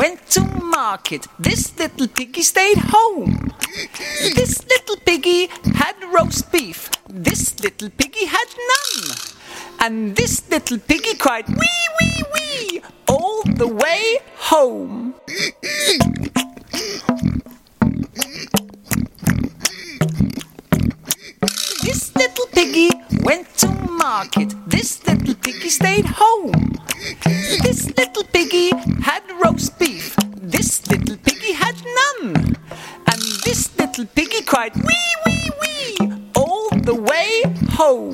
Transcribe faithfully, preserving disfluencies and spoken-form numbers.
went to market. This little piggy stayed home. This little piggy had roast beef. This little piggy had none. And this little piggy cried, wee, wee, wee, all the way home. This little piggy went to market. This little piggy stayed home. This little piggy had roast beef. This little piggy had none. And this little piggy cried, wee, wee, wee, all the way home.